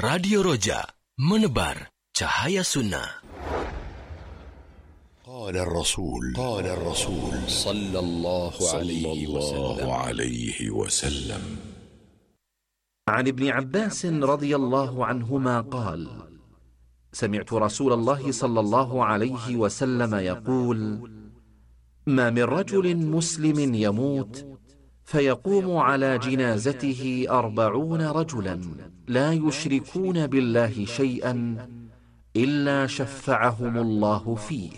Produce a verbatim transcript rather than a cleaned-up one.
Radio Roja, menebar cahaya sunnah. قال الرسول قال الرسول صلى الله عليه وسلم, عليه وسلم عن ابن عباس رضي الله عنهما قال: سمعت رسول الله صلى الله عليه وسلم يقول: ما من رجل مسلم يموت فيقوم على جنازته أربعون رجلا لا يشركون بالله شيئا إلا شفعهم الله فيه.